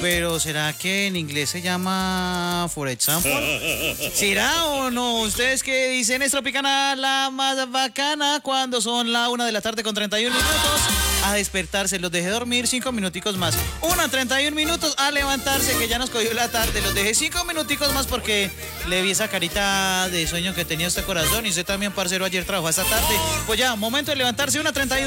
Pero ¿será que en inglés se llama for example? ¿Será o no? ¿Ustedes qué dicen? Es Tropicana la más bacana cuando son la 1 de la tarde con 31 minutos. A despertarse, los dejé dormir 5 minuticos más. 1:31 minutos a levantarse, que ya nos cogió la tarde. Los dejé 5 minuticos más porque le vi esa carita de sueño que tenía este corazón. Y usted también, parcero, ayer trabajó esta tarde. Pues ya, momento de levantarse, 1:31.